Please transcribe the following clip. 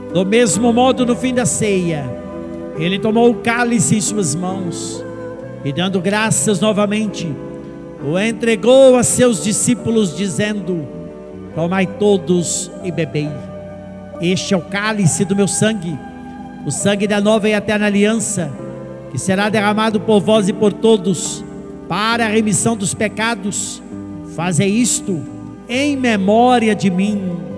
Do mesmo modo, no fim da ceia, ele tomou o cálice em suas mãos e, dando graças novamente, o entregou a seus discípulos, dizendo: tomai todos e bebei. Este é o cálice do meu sangue, o sangue da nova e eterna aliança, que será derramado por vós e por todos, para a remissão dos pecados. Fazei isto em memória de mim.